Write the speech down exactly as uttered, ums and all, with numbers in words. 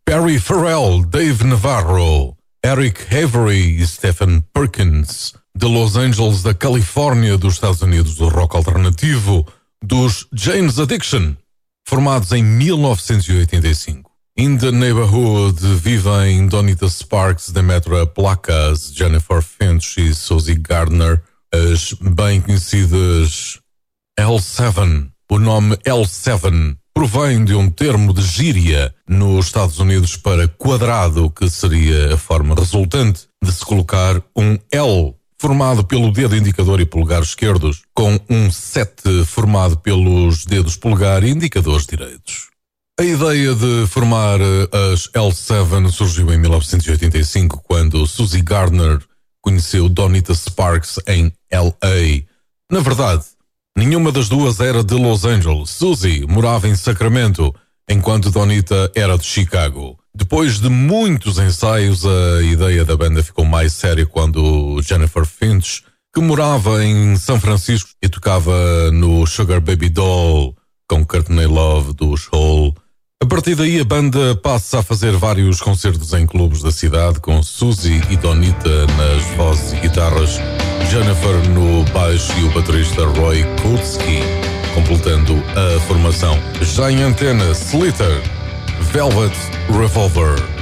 Perry Farrell, Dave Navarro, Eric Avery e Stephen Perkins, de Los Angeles, da Califórnia, dos Estados Unidos, do rock alternativo, dos Jane's Addiction, formados em mil novecentos e oitenta e cinco. In the Neighborhood vivem Donita Sparks, Demetra Placas, Jennifer Finch e Suzy Gardner, as bem conhecidas L sete. O nome L sete provém de um termo de gíria nos Estados Unidos para quadrado, que seria a forma resultante de se colocar um L formado pelo dedo indicador e polegar esquerdos, com um sete formado pelos dedos polegar e indicadores direitos. A ideia de formar as L sete surgiu em mil novecentos e oitenta e cinco, quando Suzy Gardner conheceu Donita Sparks em L A. Na verdade, nenhuma das duas era de Los Angeles. Suzy morava em Sacramento, enquanto Donita era de Chicago. Depois de muitos ensaios, a ideia da banda ficou mais séria quando Jennifer Finch, que morava em São Francisco e tocava no Sugar Baby Doll com Courtney Love dos Hole. A partir daí a banda passa a fazer vários concertos em clubes da cidade, com Suzy e Donita nas vozes e guitarras, Jennifer no baixo e o baterista Roy Kutsky completando a formação. Já em antena, Slater, Velvet Revolver.